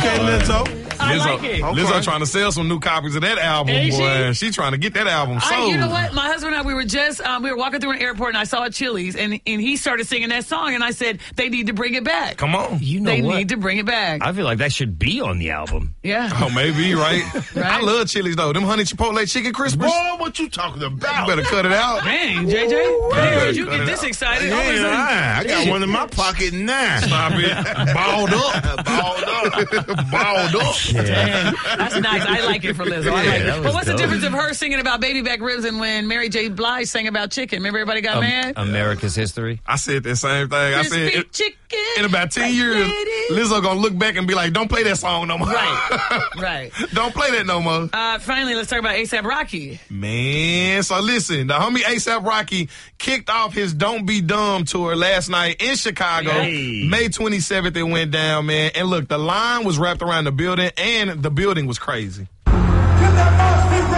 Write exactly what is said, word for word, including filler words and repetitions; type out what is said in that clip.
Okay, Lizzo. I Lizzo, like it. Lizzo Okay. trying to sell some new copies of that album, Ain't boy. she? She? trying to get that album sold. I, you know what? My husband and I, we were just, um, we were walking through an airport and I saw a Chili's and, and he started singing that song and I said, they need to bring it back. Come on. You know They what? need to bring it back. I feel like that should be on the album. Yeah. Oh, maybe, right? Right. I love Chili's, though. Them honey chipotle chicken crispers. Boy, what you talking You about? better cut it out. Dang, J J. I didn't heard you Cut get it this out. excited. Yeah, All of a sudden- I, I got one in my pocket now. Stop it. Balled up. Balled up. Balled up. Dang, that's nice. I like it for Lizzo. I like Yeah, it. that was But what's dope. the difference of her singing about baby back ribs and when Mary J. Blige sang about chicken? Remember everybody got Um, mad? America's history. I said that same thing. I said, Crispy it, chicken. in about ten like years, lady. Lizzo gonna look back and be like, don't play that song no more. Right, right. Don't play that no more. Uh, finally, let's talk about ASAP Rocky. Man, so listen, the homie ASAP Rocky kicked off his Don't Be Dumb tour last night in Chicago. Hey. May twenty-seventh it went down, man. And look, the line was wrapped around the building, and the building was crazy. Can that mouse be